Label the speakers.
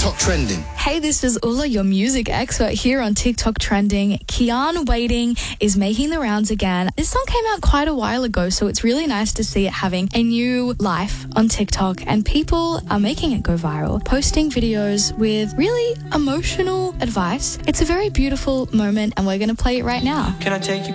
Speaker 1: TikTok Trending.
Speaker 2: Hey, this is Ula, your music expert here on TikTok Trending. Kian Waiting is making the rounds again. This song came out quite a while ago, so it's really nice to see it having a new life on TikTok, and people are making it go viral, posting videos with really emotional advice. It's a very beautiful moment, and we're going to play it right now.
Speaker 3: Can I take you